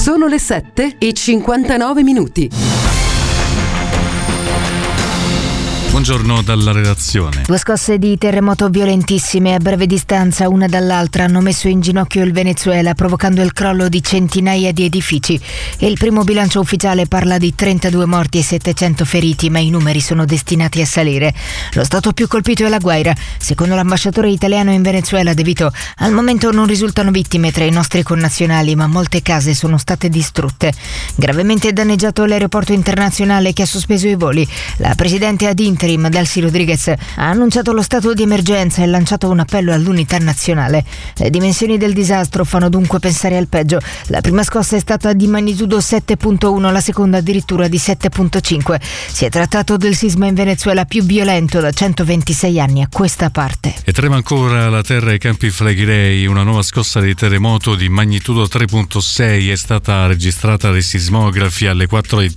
Sono le 7:59. Buongiorno dalla redazione. 2 scosse di terremoto violentissime a breve distanza una dall'altra hanno messo in ginocchio il Venezuela, provocando il crollo di centinaia di edifici. Il primo bilancio ufficiale parla di 32 morti e 700 feriti, ma i numeri sono destinati a salire. Lo stato più colpito è La Guaira. Secondo l'ambasciatore italiano in Venezuela, De Vito, al momento non risultano vittime tra i nostri connazionali, ma molte case sono state distrutte. Gravemente danneggiato l'aeroporto internazionale che ha sospeso i voli. La presidente ad interim, Delcy Rodriguez, ha annunciato lo stato di emergenza e lanciato un appello all'unità nazionale. Le dimensioni del disastro fanno dunque pensare al peggio. La prima scossa è stata di magnitudo 7.1, la seconda addirittura di 7.5. Si è trattato del sisma in Venezuela più violento da 126 anni a questa parte. E trema ancora la terra ai Campi Flegrei. Una nuova scossa di terremoto di magnitudo 3.6 è stata registrata dai sismografi alle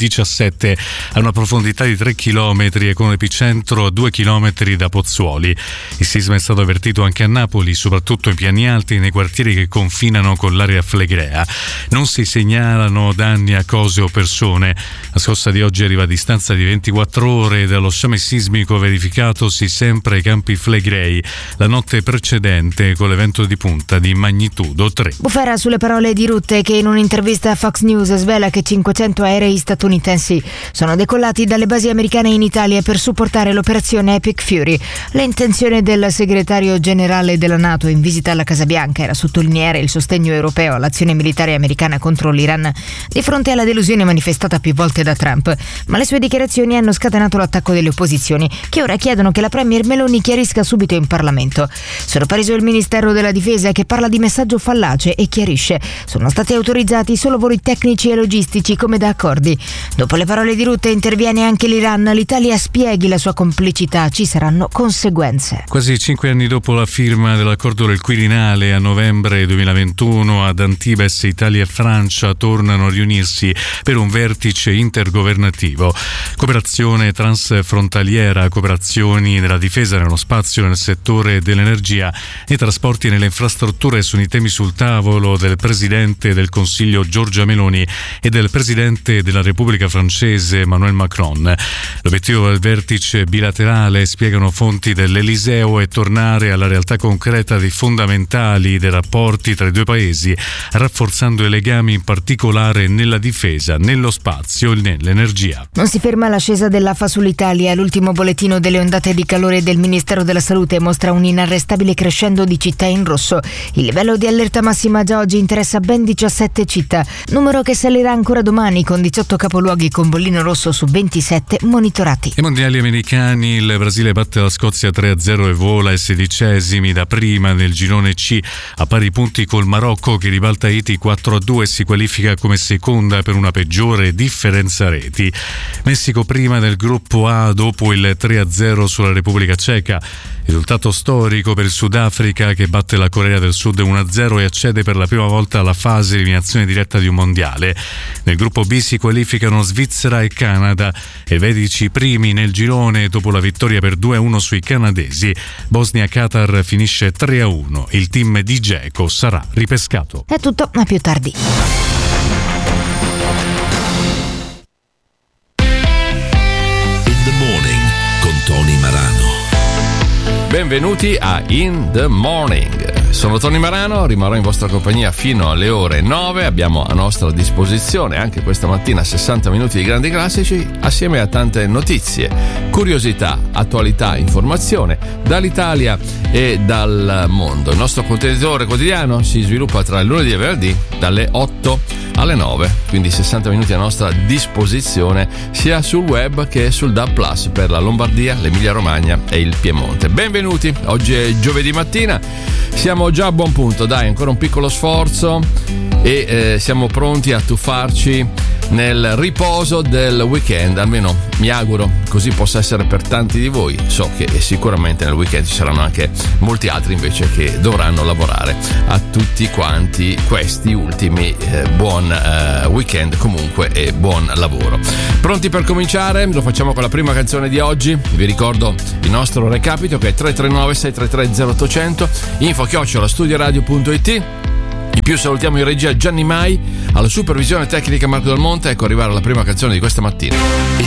4:17 a una profondità di 3 km e con epicentro a 2 chilometri da Pozzuoli. Il sisma è stato avvertito anche a Napoli, soprattutto in piani alti nei quartieri che confinano con l'area flegrea. Non si segnalano danni a cose o persone. La scossa di oggi arriva a distanza di 24 ore dallo sciame sismico verificatosi sempre ai Campi Flegrei la notte precedente, con l'evento di punta di magnitudo 3. Bufera sulle parole di Rutte, che in un'intervista a Fox News svela che 500 aerei statunitensi sono decollati dalle basi americane in Italia per supportare l'operazione Epic Fury. L'intenzione del segretario generale della NATO in visita alla Casa Bianca era sottolineare il sostegno europeo all'azione militare americana contro l'Iran di fronte alla delusione manifestata più volte da Trump, ma le sue dichiarazioni hanno scatenato l'attacco delle opposizioni, che ora chiedono che la premier Meloni chiarisca subito in Parlamento. Sorpreso il Ministero della Difesa, che parla di messaggio fallace e chiarisce: sono stati autorizzati solo voli tecnici e logistici come da accordi. Dopo le parole di Rutte interviene anche l'Iran. L'Italia spieghi la sua complicità, ci saranno conseguenze. Quasi 5 anni dopo la firma dell'accordo del Quirinale a novembre 2021, ad Antibes Italia e Francia tornano a riunirsi per un vertice intergovernativo. Cooperazione transfrontaliera, cooperazioni nella difesa, nello spazio, nel settore dell'energia, nei trasporti e nelle infrastrutture sono i temi sul tavolo del Presidente del Consiglio Giorgia Meloni e del Presidente della Repubblica francese Emmanuel Macron. L'obiettivo del vertice bilaterale, spiegano fonti dell'Eliseo, è tornare alla realtà concreta dei fondamentali dei rapporti tra i due paesi, rafforzando i legami in particolare nella difesa, nello spazio e nell'energia. Non si ferma l'ascesa dell'AFA sull'Italia. L'ultimo bollettino delle ondate di calore del Ministero della Salute mostra un inarrestabile crescendo di città in rosso. Il livello di allerta massima già oggi interessa ben 17 città, numero che salirà ancora domani con 18 capoluoghi con bollino rosso su 27 monitorati. Ai mondiali americani il Brasile batte la Scozia 3-0 e vola ai 16esimi da prima nel girone C, a pari punti col Marocco, che ribalta Haiti 4-2 e si qualifica come seconda per una peggiore differenza reti. Messico prima del gruppo A dopo il 3-0 sulla Repubblica Ceca. Risultato storico per il Sudafrica, che batte la Corea del Sud 1-0 e accede per la prima volta alla fase eliminazione diretta di un mondiale. Nel gruppo B si qualificano Svizzera e Canada, elvetici primi nel girone dopo la vittoria per 2-1 sui canadesi. Bosnia-Qatar finisce 3-1. Il team di Dzeko sarà ripescato. È tutto, a più tardi. In the Morning con Tony Marano. Benvenuti a In the Morning. Sono Tony Marano, rimarrò in vostra compagnia fino alle ore 9. Abbiamo a nostra disposizione anche questa mattina 60 minuti di grandi classici, assieme a tante notizie, curiosità, attualità, informazione dall'Italia e dal mondo. Il nostro contenitore quotidiano si sviluppa tra il lunedì e il venerdì dalle 8 alle 9, quindi 60 minuti a nostra disposizione sia sul web che sul DAB+ per la Lombardia, l'Emilia Romagna e il Piemonte. Benvenuti, oggi è giovedì mattina, siamo già a buon punto, dai, ancora un piccolo sforzo e siamo pronti a tuffarci nel riposo del weekend, almeno mi auguro così possa essere per tanti di voi. So che sicuramente nel weekend ci saranno anche molti altri invece che dovranno lavorare. A tutti quanti questi ultimi buon weekend comunque e buon lavoro. Pronti per cominciare? Lo facciamo con la prima canzone di oggi. Vi ricordo il nostro recapito che è 339 633 0800, info@studioradio.it. più. Salutiamo in regia Gianni Mai, alla supervisione tecnica Marco Del Monte. Ecco arrivare la prima canzone di questa mattina.